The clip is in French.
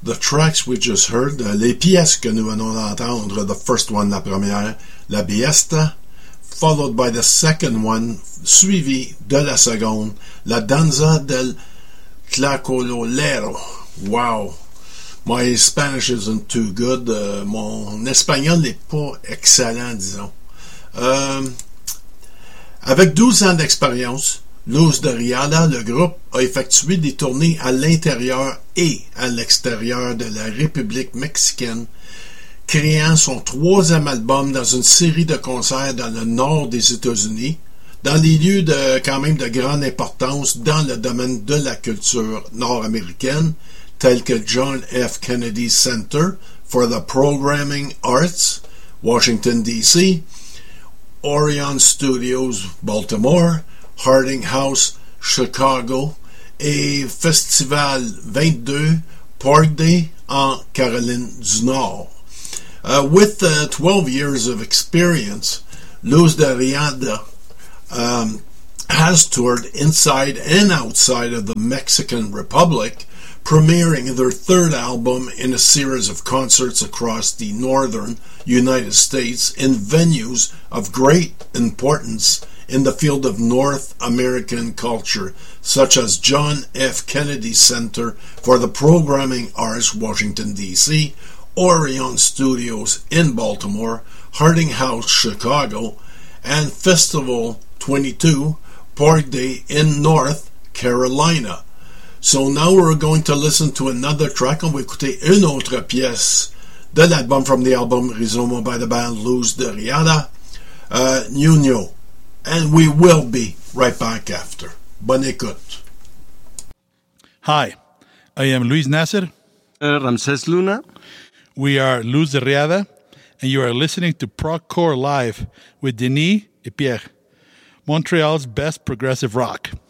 The tracks we just heard, les pièces que nous venons d'entendre, the first one, la première, La Biesta, followed by the second one, suivi de la seconde, La Danza del Tlacololero. Wow! My Spanish isn't too good. Mon espagnol n'est pas excellent, disons. Avec 12 ans d'expérience, Luz de Riada, le groupe a effectué des tournées à l'intérieur et à l'extérieur de la République mexicaine, créant son 3e album dans une série de concerts dans le nord des États-Unis, dans des lieux quand même de grande importance dans le domaine de la culture nord-américaine, tels que John F. Kennedy Center for the Programming Arts, Washington, D.C., Orion Studios, Baltimore, Harding House, Chicago, et Festival 22, Park Day en Caroline du Nord. With 12 years of experience, Luz de Riada has toured inside and outside of the Mexican Republic, premiering their 3rd album in a series of concerts across the northern United States in venues of great importance in the field of North American culture, such as John F. Kennedy Center for the Programming Arts, Washington, D.C., Orion Studios in Baltimore, Harding House, Chicago, and Festival 22, Park Day in North Carolina. So now we're going to listen to another track. On va écouter une autre pièce de l'album from the album Rizoma by the band Luz de Riada, Nuno. And we will be right back after. Bonne écoute. Hi, I am Luis Nasser. Ramses Luna. We are Luz de Riada, and you are listening to Procore Live with Denis et Pierre, Montreal's best progressive rock.